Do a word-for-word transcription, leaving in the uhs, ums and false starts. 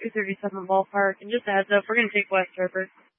two thirty-seven ballpark. And just a heads up, we're going to take West Harper.